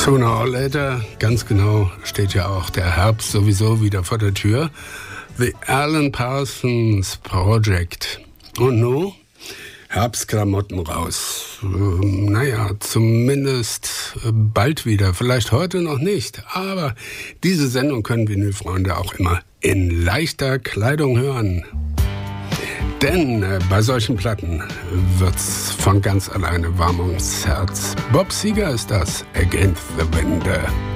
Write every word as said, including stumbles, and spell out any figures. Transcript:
Sooner or later, ganz genau, steht ja auch der Herbst sowieso wieder vor der Tür. The Alan Parsons Project. Und nun? Herbstklamotten raus. Ähm, naja, zumindest bald wieder. Vielleicht heute noch nicht. Aber diese Sendung können Vinylfreunde auch immer in leichter Kleidung hören. Denn äh, bei solchen Platten wird's von ganz alleine warm ums Herz. Bob Seger ist das, Against the Wind.